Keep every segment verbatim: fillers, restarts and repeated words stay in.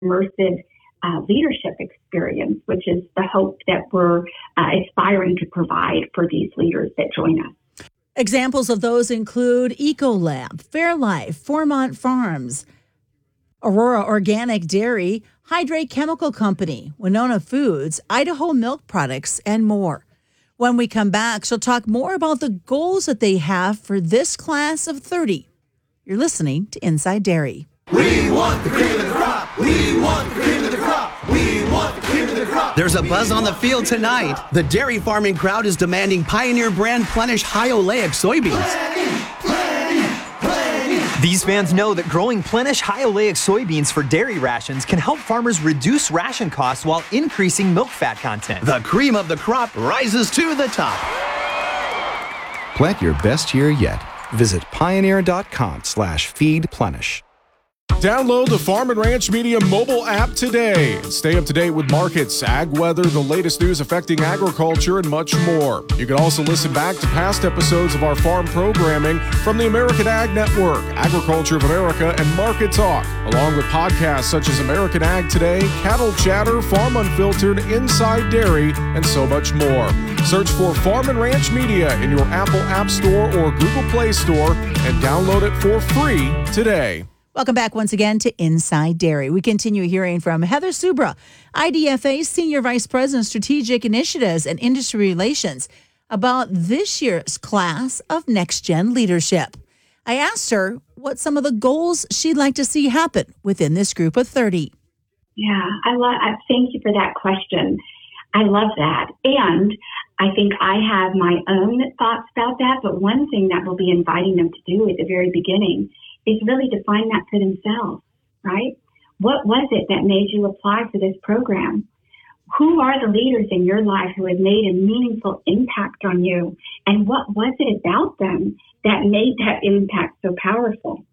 immersive uh, leadership experience, which is the hope that we're uh, aspiring to provide for these leaders that join us. Examples of those include Ecolab, Fairlife, Formont Farms, Aurora Organic Dairy, Hydrate Chemical Company, Winona Foods, Idaho Milk Products, and more. When we come back, she'll talk more about the goals that they have for this class of thirty. You're listening to Inside Dairy. We want the cream of the crop. We want the cream of the crop. We want the cream of the crop. There's a buzz on the field tonight. The dairy farming crowd is demanding Pioneer brand Plenish high oleic soybeans. Plenty, plenty, plenty. These fans know that growing Plenish high oleic soybeans for dairy rations can help farmers reduce ration costs while increasing milk fat content. The cream of the crop rises to the top. Plant your best year yet. Visit pioneer.com slash feed Plenish. Download the Farm and Ranch Media mobile app today and stay up to date with markets, ag weather, the latest news affecting agriculture, and much more. You can also listen back to past episodes of our farm programming from the American Ag Network, Agriculture of America, and Market Talk, along with podcasts such as American Ag Today, Cattle Chatter, Farm Unfiltered, Inside Dairy, and so much more. Search for Farm and Ranch Media in your Apple App Store or Google Play Store and download it for free today. Welcome back once again to Inside Dairy. We continue hearing from Heather Subra, I D F A Senior Vice President, Strategic Initiatives and Industry Relations, about this year's class of Next Gen Leadership. I asked her what some of the goals she'd like to see happen within this group of thirty. Yeah, I love. I thank you for that question. I love that. And I think I have my own thoughts about that, but one thing that we'll be inviting them to do at the very beginning is really define that for themselves, right? What was it that made you apply for this program? Who are the leaders in your life who have made a meaningful impact on you? And what was it about them that made that impact so powerful?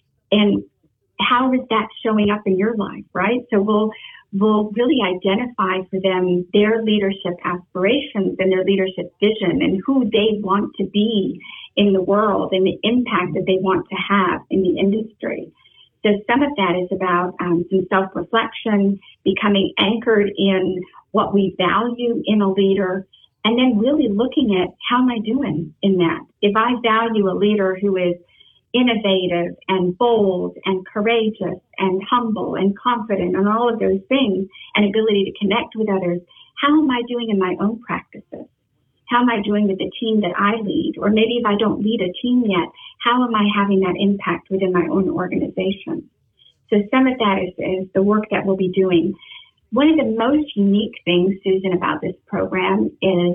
And how is that showing up in your life, right? So we'll we'll really identify for them their leadership aspirations and their leadership vision and who they want to be in the world and the impact that they want to have in the industry. So some of that is about um, some self-reflection, becoming anchored in what we value in a leader, and then really looking at how am I doing in that? If I value a leader who is innovative and bold and courageous and humble and confident and all of those things, and ability to connect with others, how am I doing in my own practices? How am I doing with the team that I lead? Or maybe if I don't lead a team yet, how am I having that impact within my own organization? So some of that is, is the work that we'll be doing. One of the most unique things, Susan, about this program is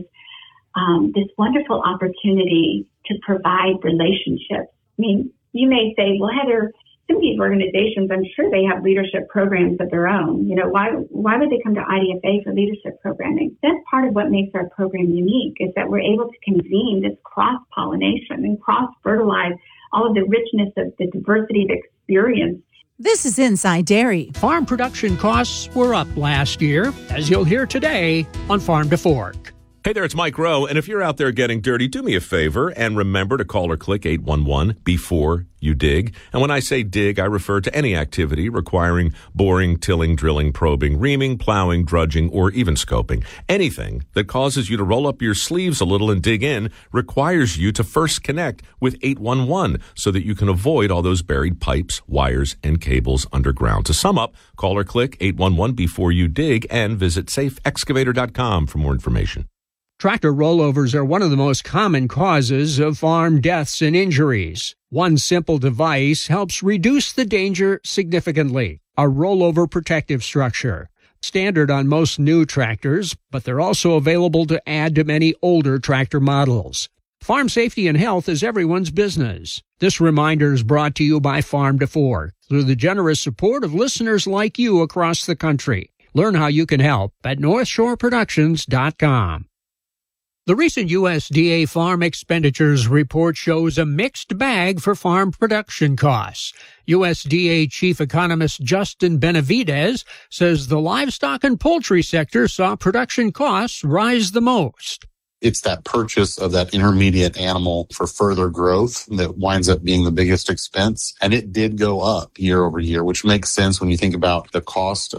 um, this wonderful opportunity to provide relationships. I mean, you may say, well, Heather, some of these organizations, I'm sure they have leadership programs of their own. You know, why why would they come to I D F A for leadership programming? That's part of what makes our program unique, is that we're able to convene this cross-pollination and cross-fertilize all of the richness of the diversity of experience. This is Inside Dairy. Farm production costs were up last year, as you'll hear today on Farm to Fork. Hey there, it's Mike Rowe, and if you're out there getting dirty, do me a favor and remember to call or click eight one one before you dig. And when I say dig, I refer to any activity requiring boring, tilling, drilling, probing, reaming, plowing, drudging, or even scoping. Anything that causes you to roll up your sleeves a little and dig in requires you to first connect with eight one one so that you can avoid all those buried pipes, wires, and cables underground. To sum up, call or click eight one one before you dig and visit safe excavator dot com for more information. Tractor rollovers are one of the most common causes of farm deaths and injuries. One simple device helps reduce the danger significantly: a rollover protective structure. Standard on most new tractors, but they're also available to add to many older tractor models. Farm safety and health is everyone's business. This reminder is brought to you by Farm to Fork through the generous support of listeners like you across the country. Learn how you can help at north shore productions dot com. The recent U S D A Farm Expenditures Report shows a mixed bag for farm production costs. U S D A Chief Economist Justin Benavidez says the livestock and poultry sector saw production costs rise the most. it's that purchase of that intermediate animal for further growth that winds up being the biggest expense. And it did go up year over year, which makes sense when you think about the cost